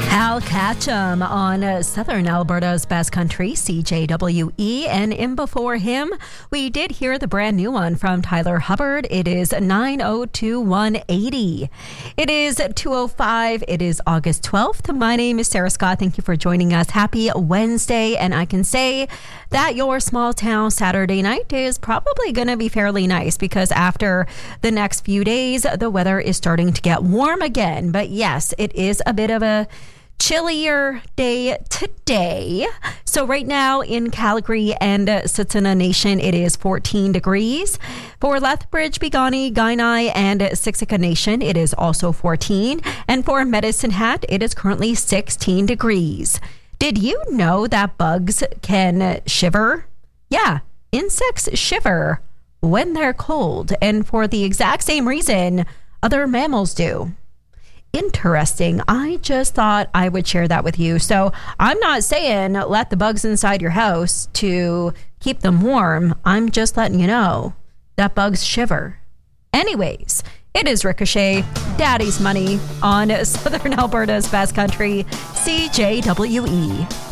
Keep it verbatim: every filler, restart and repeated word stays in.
Al Ketchum on uh, Southern Alberta's Best Country, C J W E. And in before him, we did hear the brand new one from Tyler Hubbard. It is nine oh two one eighty. It is two oh five. It is August twelfth. My name is Sarah Scott. Thank you for joining us. Happy Wednesday. And I can say that your small town Saturday night is probably going to be fairly nice because after the next few days, the weather is starting to get warm again. But yes, it is a bit of a chillier day today. So right now in Calgary and uh, Tsuut'ina Nation, it is fourteen degrees. For Lethbridge, Piikani, Kainai, and Siksika Nation, it is also fourteen. And for Medicine Hat, it is currently sixteen degrees. Did you know that bugs can shiver? Yeah, insects shiver when they're cold, and for the exact same reason other mammals do. Interesting. I just thought I would share that with you. So I'm not saying let the bugs inside your house to keep them warm. I'm just letting you know that bugs shiver. Anyways, it is Ricochet, Daddy's Money on Southern Alberta's Best Country, C J W E.